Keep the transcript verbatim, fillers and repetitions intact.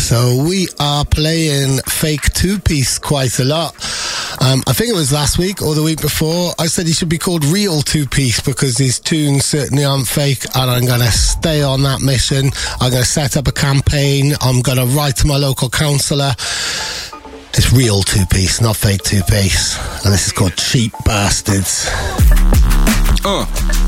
So we are playing Fake Two-Piece quite a lot. Um, I think it was last week or the week before. I said he should be called Real Two-Piece because his tunes certainly aren't fake, and I'm going to stay on that mission. I'm going to set up a campaign. I'm going to write to my local councillor. It's Real Two-Piece, not Fake Two-Piece. And this is called Cheap Bastards. Uh.